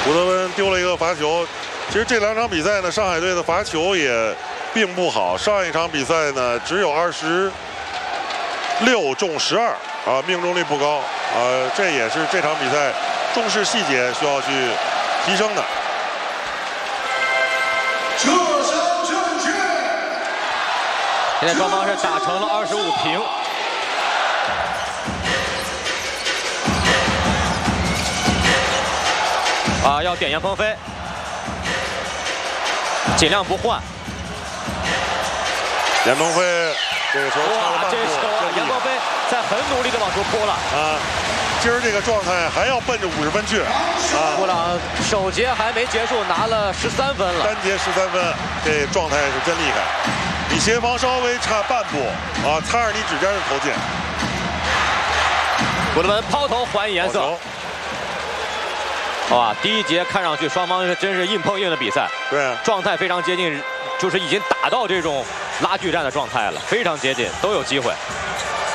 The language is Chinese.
古德温丢了一个罚球。其实这2场比赛呢，上海队的罚球也并不好。上一场比赛呢，只有26中12啊，命中率不高。这也是这场比赛重视细节需要去提升的。 撤销正确。 现在双方是打成了25平。要点严鹏飞，尽量不换。 严鹏飞这个球差了半步， 这球严鹏飞在很努力的往出扑了今儿这个状态还要奔着50分去布朗首节还没结束，拿了13分了， 单节13分，这状态是真厉害。比协防稍微差半步擦着你指尖就投进。 古德温抛投还以颜色。哇，第一节看上去双方真是硬碰硬的比赛， 对， 状态非常接近，就是已经打到这种拉锯战的状态了，非常接近，都有机会。